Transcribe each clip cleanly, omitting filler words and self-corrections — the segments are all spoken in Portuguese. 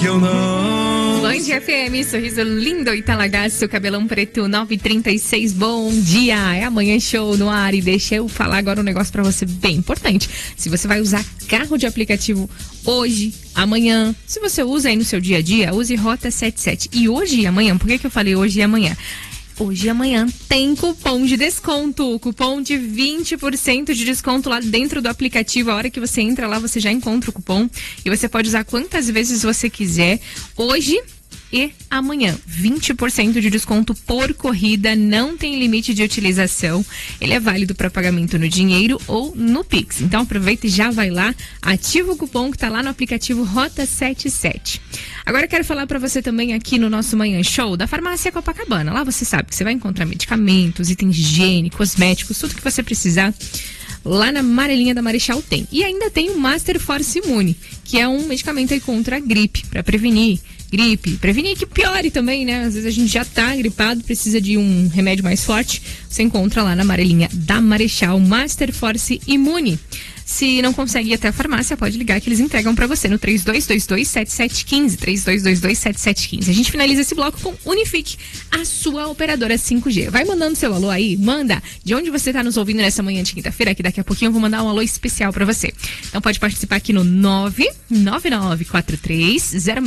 que eu não. Band FM, sorriso lindo e talagaço, seu cabelão preto, 9h36, bom dia, é amanhã show no ar. E deixa eu falar agora um negócio pra você bem importante. Se você vai usar carro de aplicativo hoje, amanhã, se você usa aí no seu dia a dia, use Rota 77. E hoje e amanhã, por que eu falei hoje e amanhã? Hoje e amanhã tem cupom de desconto, cupom de 20% de desconto lá dentro do aplicativo. A hora que você entra lá, você já encontra o cupom e você pode usar quantas vezes você quiser. Hoje e amanhã, 20% de desconto por corrida, não tem limite de utilização. Ele é válido para pagamento no dinheiro ou no Pix. Então aproveita e já vai lá, ativa o cupom que está lá no aplicativo Rota 77. Agora eu quero falar para você também aqui no nosso Manhã Show da Farmácia Copacabana. Lá você sabe que você vai encontrar medicamentos, itens de higiene, cosméticos, tudo que você precisar. Lá na amarelinha da Marechal tem. E ainda tem o Master Force Imune, que é um medicamento aí contra a gripe, para prevenir que piore também, né? Às vezes a gente já tá gripado, precisa de um remédio mais forte. Você encontra lá na amarelinha da Marechal, Master Force Imune. Se não consegue ir até a farmácia, pode ligar que eles entregam pra você no 3222-7715, 3222-7715. A gente finaliza esse bloco com Unifique, a sua operadora 5G. Vai mandando seu alô aí, manda de onde você tá nos ouvindo nessa manhã de quinta-feira, que daqui a pouquinho eu vou mandar um alô especial pra você. Então pode participar aqui no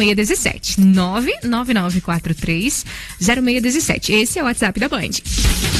999430617, 999430617. Esse é o WhatsApp da Band.